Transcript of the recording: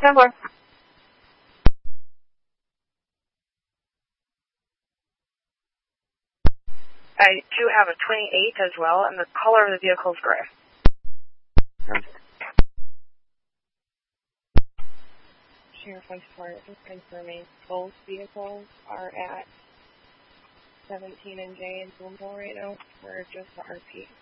10-4. I do have a 28 as well, and the color of the vehicle is gray. Sheriff on Support, just confirming both vehicles are at 17 and J in Boonville right now, or just the RP?